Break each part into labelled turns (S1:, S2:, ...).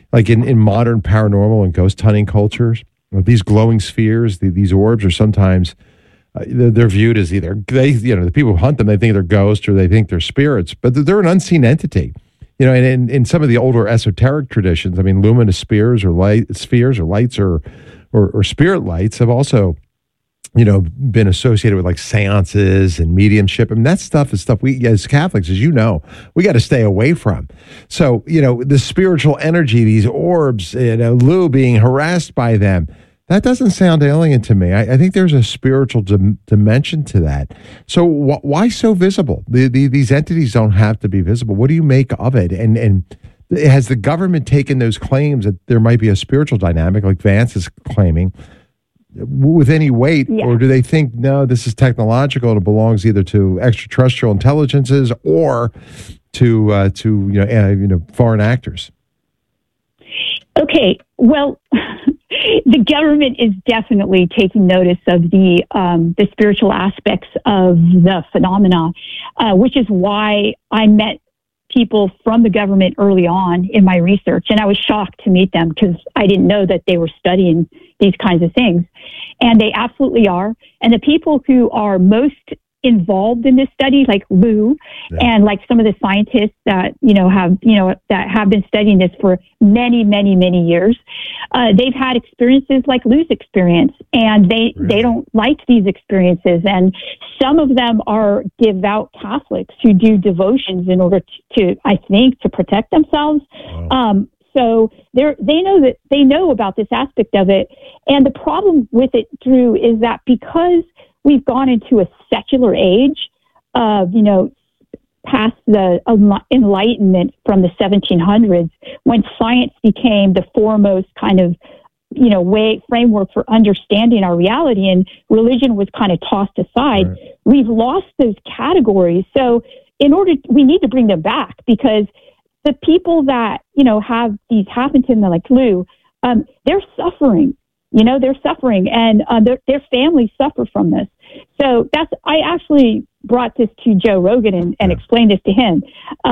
S1: like in modern paranormal and ghost hunting cultures, these glowing spheres, these orbs are sometimes they're viewed as either the people who hunt them, they think they're ghosts or they think they're spirits, but they're an unseen entity. And in some of the older esoteric traditions, I mean, luminous spheres or lights or spirit lights have also, been associated with like seances and mediumship. I mean, that stuff is stuff we, as Catholics, as you know, we got to stay away from. So, the spiritual energy, these orbs, Lou being harassed by them, that doesn't sound alien to me. I think there's a spiritual dimension to that. So why so visible? These entities don't have to be visible. What do you make of it? And has the government taken those claims that there might be a spiritual dynamic, like Vance is claiming, with any weight? Yeah. Or do they think, no, this is technological and it belongs either to extraterrestrial intelligences or to foreign actors?
S2: Okay, well, the government is definitely taking notice of the spiritual aspects of the phenomena, which is why I met people from the government early on in my research, and I was shocked to meet them because I didn't know that they were studying these kinds of things, and they absolutely are. And the people who are most involved in this study, like Lou, and like some of the scientists that have been studying this for many, many, many years, they've had experiences like Lou's experience, and they don't like these experiences. And some of them are devout Catholics who do devotions in order to protect themselves. Wow. So they know about this aspect of it. And the problem with it, Drew, is that because we've gone into a secular age of, past the Enlightenment from the 1700s, when science became the foremost kind of, framework for understanding our reality, and religion was kind of tossed aside. Right. We've lost those categories. So we need to bring them back, because the people that, have these happen to them, like Lou, they're suffering. They're suffering, and their families suffer from this. So I actually brought this to Joe Rogan and explained this to him.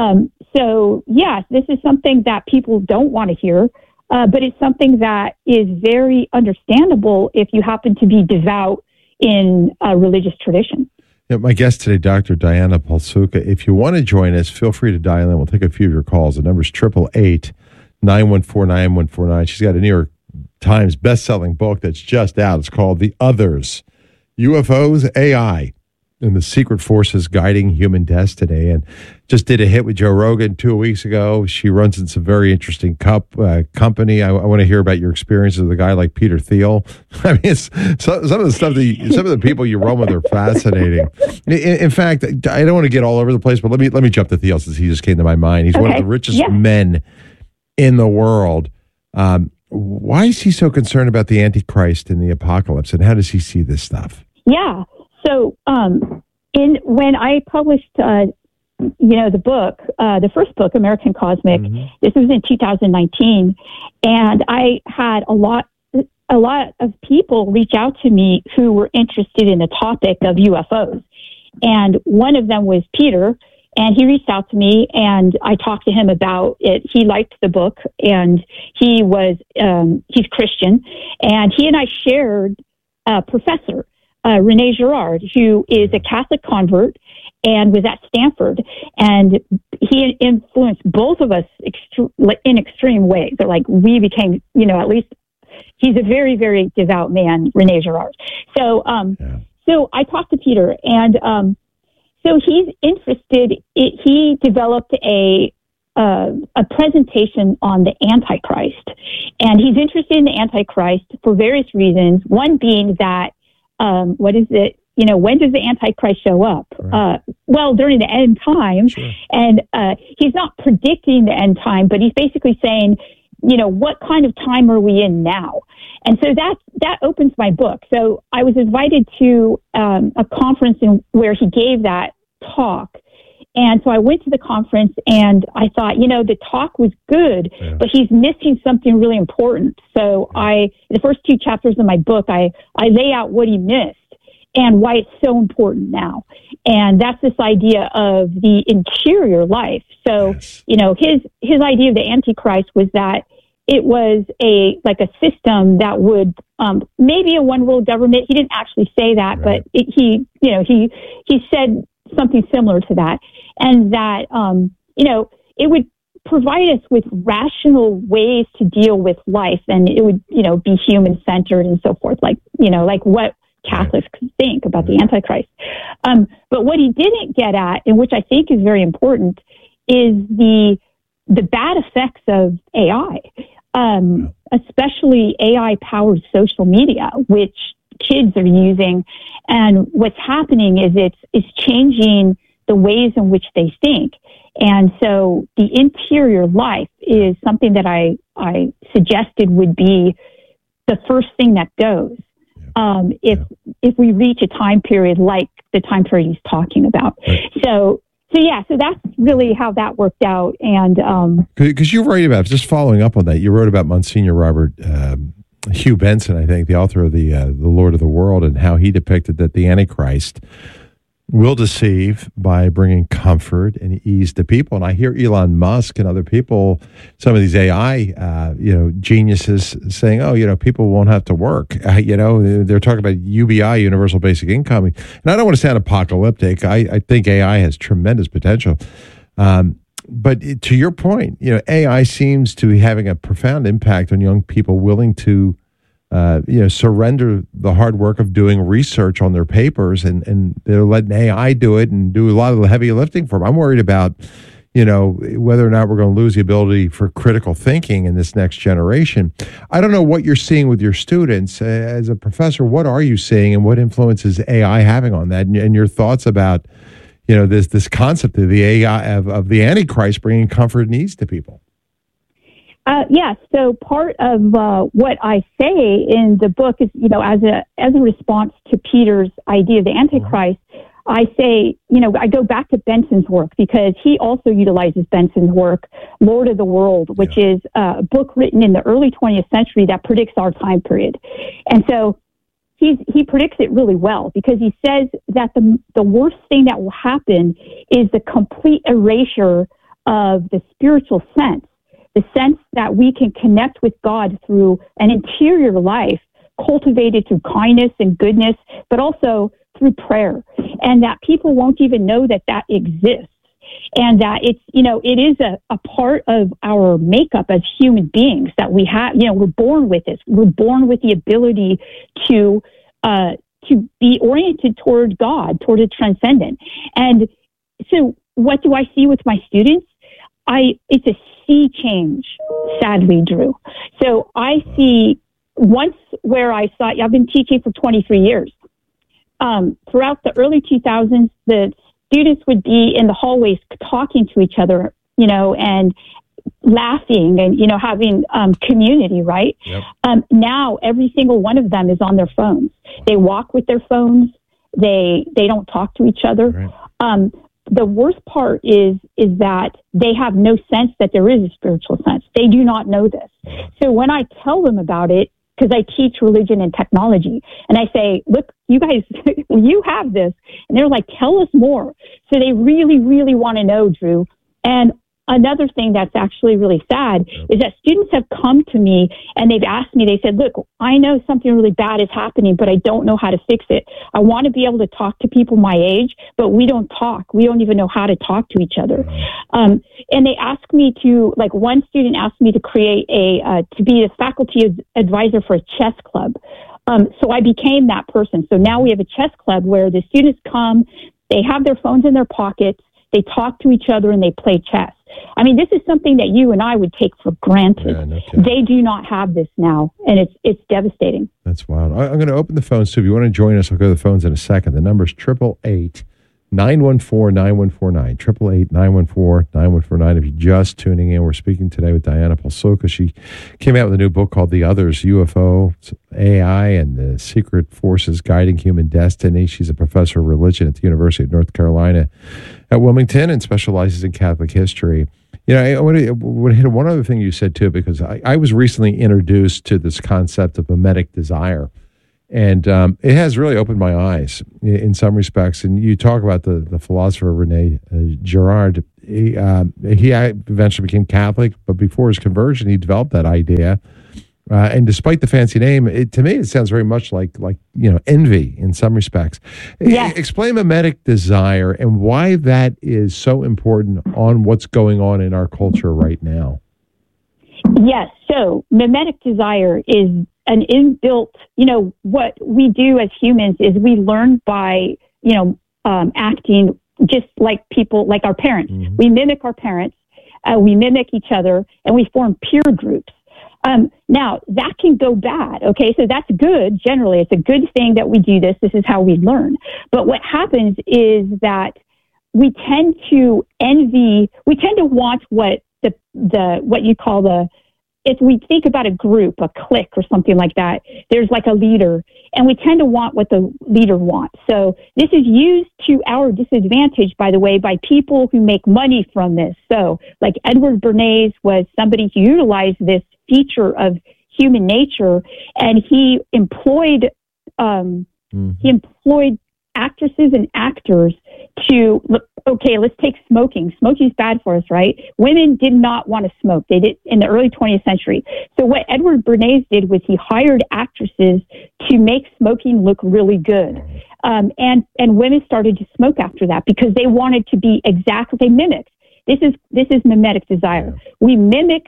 S2: So yes, this is something that people don't want to hear, but it's something that is very understandable if you happen to be devout in a religious tradition.
S1: Yeah, my guest today, Dr. Diana Pulsuka. If you want to join us, feel free to dial in. We'll take a few of your calls. The number is 888-914-9149. She's got a New York Times best-selling book that's just out. It's called The Others, UFOs, AI, and the Secret Forces Guiding Human Destiny. And just did a hit with Joe Rogan 2 weeks ago. She runs in some very interesting company. I want to hear about your experiences with a guy like Peter Thiel. I mean, some of the stuff some of the people you run with are fascinating. In fact, I don't want to get all over the place, but let me jump to Thiel since he just came to my mind. He's one of the richest men in the world. Why is he so concerned about the Antichrist and the apocalypse, and how does he see this stuff?
S2: Yeah. So, when I published, the book, the first book, American Cosmic, this was in 2019, and I had a lot of people reach out to me who were interested in the topic of UFOs, and one of them was Peter. And he reached out to me, and I talked to him about it. He liked the book, and he's Christian. And he and I shared a professor, Rene Girard, who is a Catholic convert and was at Stanford. And he influenced both of us in extreme ways. But like we became, at least he's a very, very devout man, Rene Girard. So I talked to Peter, and so he's interested. He developed a presentation on the Antichrist, and he's interested in the Antichrist for various reasons. One being that, when does the Antichrist show up? Right. During the end time, sure. And he's not predicting the end time, but he's basically saying, what kind of time are we in now? And so that opens my book. So I was invited to a conference where he gave that talk. And so I went to the conference, and I thought, the talk was good, but he's missing something really important. So the first 2 chapters of my book, I lay out what he missed and why it's so important now. And that's this idea of the interior life. So, his idea of the Antichrist was that it was a system that would maybe a one world government. He didn't actually say that,
S1: Right.
S2: but he said something similar to that, and that it would provide us with rational ways to deal with life, and it would be human centered and so forth, like what Catholics think about the Antichrist. But what he didn't get at, and which I think is very important, is the bad effects of AI, especially AI-powered social media, which kids are using. And what's happening is it's changing the ways in which they think. And so the interior life is something that I suggested would be the first thing that goes. If we reach a time period like the time period he's talking about.
S1: Right.
S2: So that's really how that worked out. And
S1: because you write about, just following up on that, you wrote about Monsignor Robert Hugh Benson, I think, the author of the Lord of the World, and how he depicted that the Antichrist will deceive by bringing comfort and ease to people. And I hear Elon Musk and other people, some of these AI, geniuses saying, people won't have to work. They're talking about UBI, universal basic income. And I don't want to sound apocalyptic. I think AI has tremendous potential. But to your point, AI seems to be having a profound impact on young people willing to surrender the hard work of doing research on their papers, and they're letting AI do it and do a lot of the heavy lifting for them. I'm worried about, whether or not we're going to lose the ability for critical thinking in this next generation. I don't know what you're seeing with your students. As a professor, what are you seeing, and what influence is AI having on that? And your thoughts about, this concept of the AI, of the Antichrist bringing comfort and ease to people.
S2: So part of what I say in the book is, as a response to Peter's idea of the Antichrist, I say, I go back to Benson's work, because he also utilizes Benson's work, Lord of the World, which is a book written in the early 20th century that predicts our time period. And so he predicts it really well, because he says that the worst thing that will happen is the complete erasure of the spiritual sense. The sense that we can connect with God through an interior life cultivated through kindness and goodness, but also through prayer, and that people won't even know that exists, and that it is a part of our makeup as human beings, that we have, we're born with this. We're born with the ability to be oriented toward God, toward the transcendent. And so what do I see with my students? It's a sea change, sadly, Drew. So I see once where I saw, I've been teaching for 23 years. Throughout the early 2000s, the students would be in the hallways talking to each other, and laughing and, having community, right? Yep. Now, every single one of them is on their phones. They walk with their phones. They don't talk to each other. Right. The worst part is that they have no sense that there is a spiritual sense. They do not know this. So when I tell them about it, because I teach religion and technology, and I say, look, you guys, you have this. And they're like, tell us more. So they really, really want to know, Drew. And another thing that's actually really sad is that students have come to me and they've asked me, they said, look, I know something really bad is happening, but I don't know how to fix it. I want to be able to talk to people my age, but we don't talk. We don't even know how to talk to each other. And they asked me to, like, one student asked me to create to be a faculty advisor for a chess club. So I became that person. So now we have a chess club where the students come, they have their phones in their pockets, they talk to each other, and they play chess. I mean, this is something that you and I would take for granted. Yeah, no kidding. They do not have this now, and it's devastating.
S1: That's wild. I'm going to open the phones, too. If you want to join us, I'll go to the phones in a second. The number is 888-914-9149. 888-914-9149. If you're just tuning in, we're speaking today with Diana Pasulka. She came out with a new book called The Others, UFO, AI, and the Secret Forces Guiding Human Destiny. She's a professor of religion at the University of North Carolina at Wilmington and specializes in Catholic history. I want to hit one other thing you said, too, because I was recently introduced to this concept of mimetic desire. And it has really opened my eyes in some respects. And you talk about the philosopher Rene Girard. He eventually became Catholic, but before his conversion, he developed that idea. And despite the fancy name, to me, it sounds very much like envy in some respects.
S2: Yes.
S1: Explain mimetic desire and why that is so important on what's going on in our culture right now.
S2: Yes. So mimetic desire is an inbuilt, what we do as humans is we learn by, acting just like people, like our parents. Mm-hmm. We mimic our parents, we mimic each other, and we form peer groups. Now, that can go bad, okay? So that's good, generally. It's a good thing that we do this. This is how we learn. But what happens is that we tend to want what what you call if we think about a group, a clique or something like that, there's like a leader, and we tend to want what the leader wants. So this is used to our disadvantage, by the way, by people who make money from this. So like Edward Bernays was somebody who utilized this feature of human nature, and he employed actresses and actors to, okay, let's take smoking. Smoking's bad for us, right? Women did not want to smoke. They did in the early 20th century. So what Edward Bernays did was he hired actresses to make smoking look really good. And women started to smoke after that because they wanted to be they mimicked. This is mimetic desire. We mimic.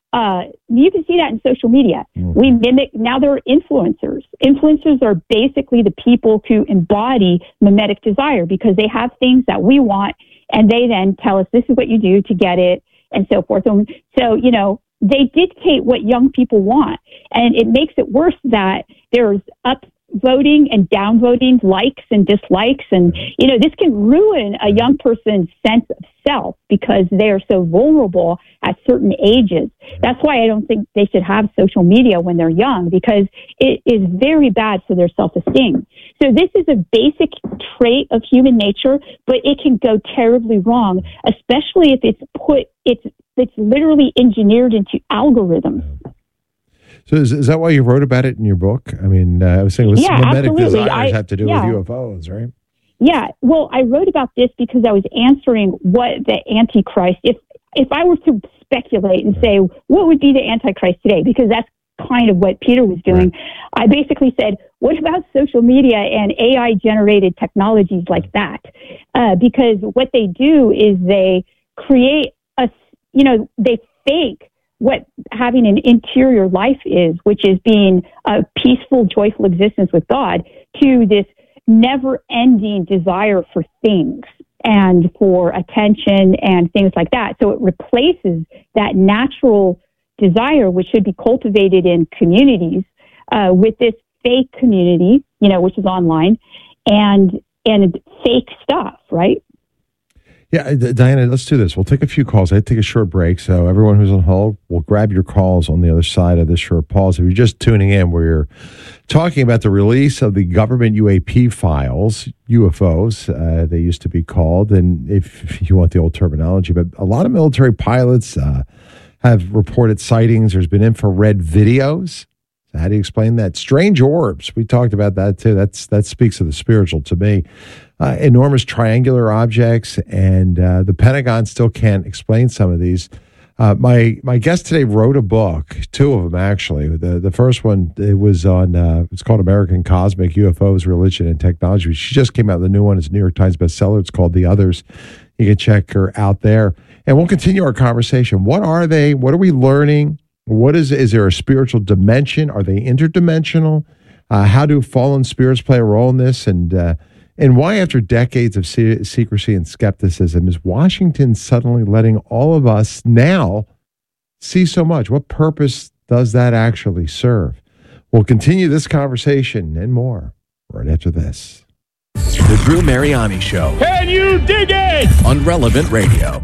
S2: You can see that in social media. Mm-hmm. We mimic, now there are influencers. Influencers are basically the people who embody mimetic desire because they have things that we want, and they then tell us this is what you do to get it, and so forth. And so, they dictate what young people want, and it makes it worse that there's upvoting and downvoting, likes and dislikes, and this can ruin a young person's sense of self because they are so vulnerable at certain ages. That's why I don't think they should have social media when they're young, because it is very bad for their self-esteem. So this is a basic trait of human nature, but it can go terribly wrong, especially if it's literally engineered into algorithms.
S1: So is that why you wrote about it in your book? I mean, I was saying mimetic
S2: absolutely.
S1: desires have to do with UFOs, right?
S2: Yeah. Well, I wrote about this because I was answering what the Antichrist, if I were to speculate and say, what would be the Antichrist today? Because that's kind of what Peter was doing. Right. I basically said, what about social media and AI-generated technologies like that? Because what they do is they create they fake what having an interior life is, which is being a peaceful, joyful existence with God, to this never-ending desire for things and for attention and things like that. So it replaces that natural desire, which should be cultivated in communities, with this fake community, which is online, and fake stuff, right?
S1: Yeah, Diana, let's do this. We'll take a few calls. I take a short break, so everyone who's on hold, we'll grab your calls on the other side of this short pause. If you're just tuning in, we're talking about the release of the government UAP files, UFOs, they used to be called, and if you want the old terminology, but a lot of military pilots have reported sightings. There's been infrared videos. So how do you explain that? Strange orbs. We talked about that too. That speaks of the spiritual to me. Enormous triangular objects, and the Pentagon still can't explain some of these. My guest today wrote a book, two of them actually. The first one, it was on, it's called American Cosmic UFOs, Religion, and Technology. She just came out with a new one. It's a New York Times bestseller. It's called The Others. You can check her out there. And we'll continue our conversation. What are they? What are we learning? Is there a spiritual dimension? Are they interdimensional? How do fallen spirits play a role in this? And why, after decades of secrecy and skepticism, is Washington suddenly letting all of us now see so much? What purpose does that actually serve? We'll continue this conversation and more right after this.
S3: The Drew Mariani Show.
S4: Can you dig it?
S3: On Relevant Radio.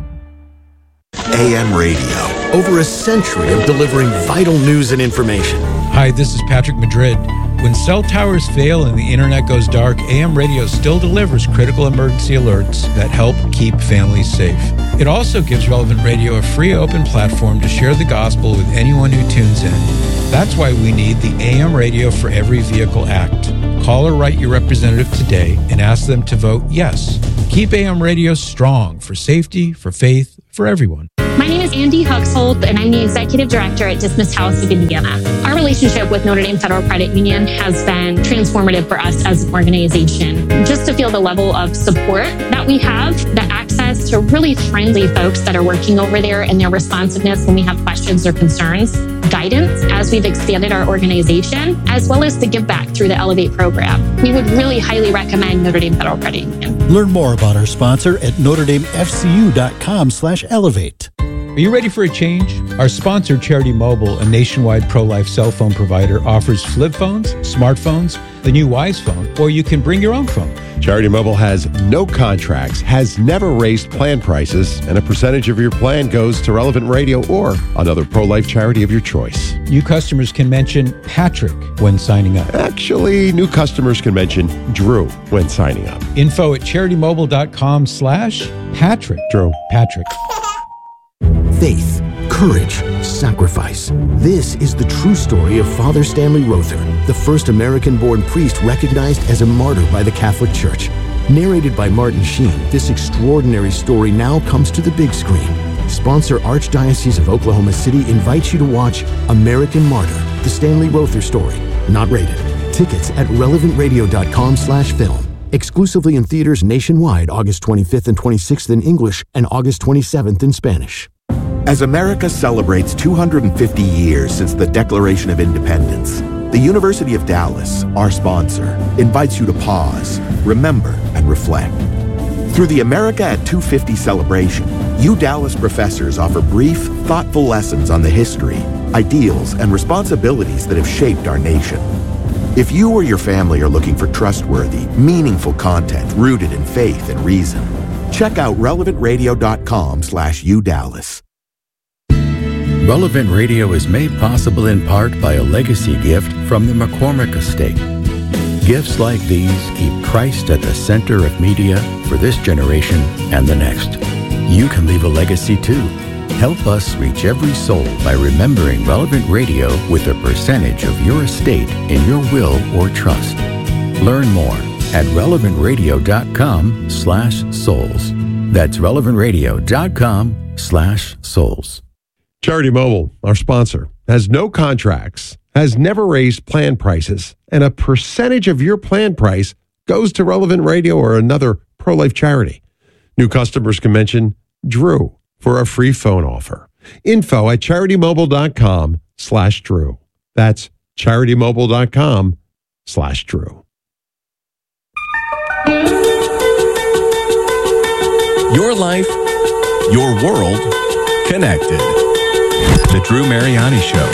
S3: AM radio. Over a century of delivering vital news and information.
S5: Hi, this is Patrick Madrid. When cell towers fail and the internet goes dark, AM radio still delivers critical emergency alerts that help keep families safe. It also gives Relevant Radio a free open platform to share the gospel with anyone who tunes in. That's why we need the AM Radio for Every Vehicle Act. Call or write your representative today and ask them to vote yes. Keep AM radio strong for safety, for faith, for everyone.
S6: My name is Andy Huxhold, and I'm the Executive Director at Dismiss House of Indiana. Our relationship with Notre Dame Federal Credit Union has been transformative for us as an organization. Just to feel the level of support that we have, the access to really friendly folks that are working over there and their responsiveness when we have questions or concerns, guidance as we've expanded our organization, as well as the give back through the Elevate program. We would really highly recommend Notre Dame Federal Credit Union.
S7: Learn more about our sponsor at NotreDameFCU.com/elevate.
S5: Are you ready for a change? Our sponsor, Charity Mobile, a nationwide pro-life cell phone provider, offers flip phones, smartphones, the new Wise phone, or you can bring your own phone.
S8: Charity Mobile has no contracts, has never raised plan prices, and a percentage of your plan goes to Relevant Radio or another pro-life charity of your choice.
S5: New customers can mention Patrick when signing up.
S8: Actually, new customers can mention Drew when signing up.
S5: Info at CharityMobile.com/Patrick.
S8: Drew.
S5: Patrick.
S3: Faith, courage, sacrifice. This is the true story of Father Stanley Rother, the first American-born priest recognized as a martyr by the Catholic Church. Narrated by Martin Sheen, this extraordinary story now comes to the big screen. Sponsor Archdiocese of Oklahoma City invites you to watch American Martyr, the Stanley Rother story. Not rated. Tickets at relevantradio.com/film. Exclusively in theaters nationwide August 25th and 26th in English and August 27th in Spanish. As America celebrates 250 years since the Declaration of Independence, the University of Dallas, our sponsor, invites you to pause, remember, and reflect. Through the America at 250 celebration, Dallas professors offer brief, thoughtful lessons on the history, ideals, and responsibilities that have shaped our nation. If you or your family are looking for trustworthy, meaningful content rooted in faith and reason, check out relevantradio.com/UDallas.
S9: Relevant Radio is made possible in part by a legacy gift from the McCormick Estate. Gifts like these keep Christ at the center of media for this generation and the next. You can leave a legacy too. Help us reach every soul by remembering Relevant Radio with a percentage of your estate in your will or trust. Learn more at relevantradio.com/souls. That's relevantradio.com/souls.
S8: Charity Mobile, our sponsor, has no contracts, has never raised plan prices, and a percentage of your plan price goes to Relevant Radio or another pro-life charity. New customers can mention Drew for a free phone offer. Info at CharityMobile.com/Drew. That's CharityMobile.com/Drew.
S3: Your life, your world, connected. The Drew Mariani Show.